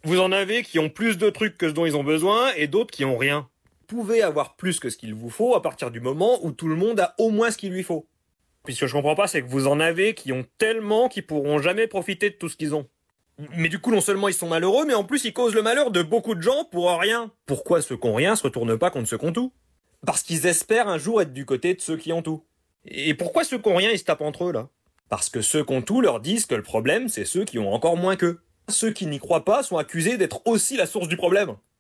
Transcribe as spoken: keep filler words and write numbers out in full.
Vous en avez qui ont plus de trucs que ce dont ils ont besoin et d'autres qui ont rien. Vous pouvez avoir plus que ce qu'il vous faut à partir du moment où tout le monde a au moins ce qu'il lui faut. Puis ce que je comprends pas, c'est que vous en avez qui ont tellement qu'ils pourront jamais profiter de tout ce qu'ils ont. Mais du coup, non seulement ils sont malheureux, mais en plus ils causent le malheur de beaucoup de gens pour rien. Pourquoi ceux qui ont rien se retournent pas contre ceux qui ont tout? Parce qu'ils espèrent un jour être du côté de ceux qui ont tout. Et pourquoi ceux qui ont rien, ils se tapent entre eux, là? Parce que ceux qui ont tout leur disent que le problème, c'est ceux qui ont encore moins qu'eux. Ceux qui n'y croient pas sont accusés d'être aussi la source du problème.